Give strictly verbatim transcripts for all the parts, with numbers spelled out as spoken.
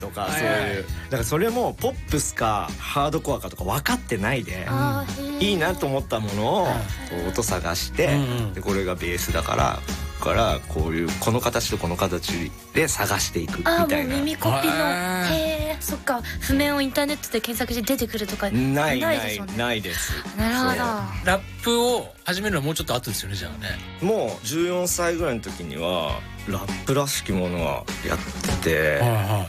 とかそういう、だからそれもポップスかハードコアかとか分かってないで、いいなと思ったものを音探して、でこれがベースだからからこういうこの形とこの形で探していくみたいな。 あーもう耳コピの。へえ、そっか。譜面をインターネットで検索して出てくるとかないないないですよね。 ないです。 なるほど。 ラップを始めるのはもうちょっと後ですよね、じゃあね。 もうじゅうよんさいぐらいの時にはラップらしきものはやってて、 はいはい、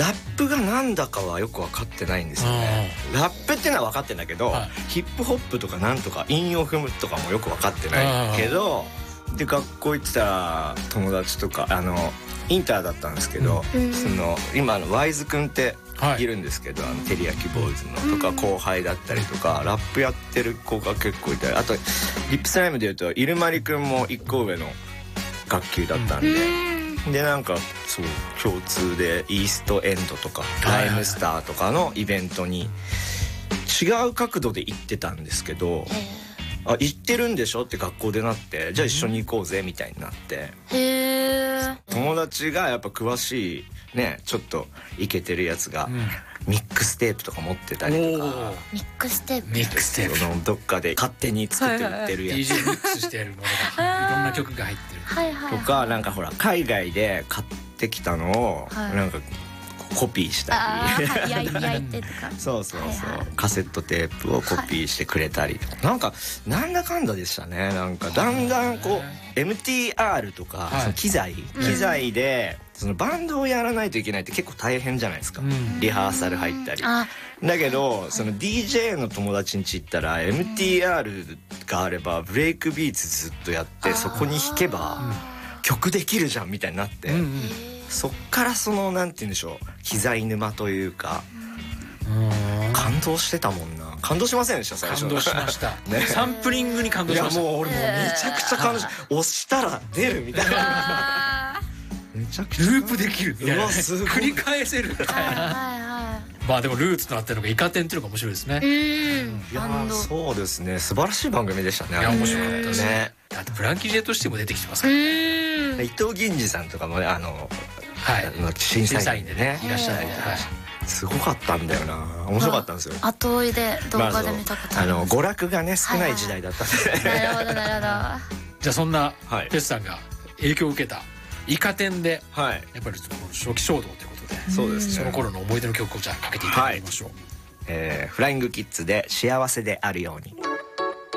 ラップがなんだかはよく分かってないんですよね。ラップっていうのは分かってんだけど、はい、ヒップホップとかなんとか韻を踏むとかもよく分かってないけど、で学校行ってたら友達とかあのインターだったんですけど、うん、その今のワイズくんっているんですけど、はい、あのテリヤキボーイズのとか後輩だったりとか、うん、ラップやってる子が結構いたり、あとリップスライムでいうとイルマリくんもいっこ上の学級だったんで、うん、でなんかそう共通でイーストエンドとかライムスターとかのイベントに違う角度で行ってたんですけど、あ行ってるんでしょって学校でなって、じゃあ一緒に行こうぜみたいになって、へー、友達がやっぱ詳しいね、ちょっとイケてるやつが、うん、ミックステープとか持ってたりとか、 ミックステープミックステープのどっかで勝手に作って売ってるやつ、 ディージェー ミックスしてやるものがいろんな曲が入ってる、 はいはいはい、 とかなんかほら海外で買ってきたのを、はい、なんかコピーしたり、 はい、焼いてとかそうそうそう、はいはい、カセットテープをコピーしてくれたりとか、はい、なんかなんだかんだでしたね。なんかだんだんこう エムティーアール とか、はい、その機材、機材でそのバンドをやらないといけないって結構大変じゃないですか、うん、リハーサル入ったり、だけどその ディージェー の友達ん家行ったら エムティーアール があればブレイクビーツずっとやってそこに弾けば曲できるじゃんみたいになって、うんうん、そっからそのなんて言うんでしょう、機材沼というか、うん感動してたもんな。感動しませんでした最初？ 感動しました、ね、サンプリングに感動しました。 いやもう俺もうめちゃくちゃ感動し押したら出るみたいなめちゃくちゃループできるみたいな、ね、繰り返せるみたいなまあでもルーツとなってるのがイカ天っていうのが面白いですね。うん、 いやそうですね、素晴らしい番組でしたね。 いや面白かったですね。だってブランキー・ジェとしても出てきてますから、 伊藤銀次さんとかもね、あの、はい、あの審査員でねいらっしゃったりとか、すごかったんだよな。面白かったんですよ。 後追いで動画で見たことあります。 あの娯楽がね少ない時代だったんで、 なるほどなるほど。 じゃあそんなペスさんが影響を受けたイカ天で、はい、やっぱり初期衝動ということで、そうですね、その頃の思い出の曲をじゃあかけていただきましょう。 はい、えー、フライングキッズで幸せであるように。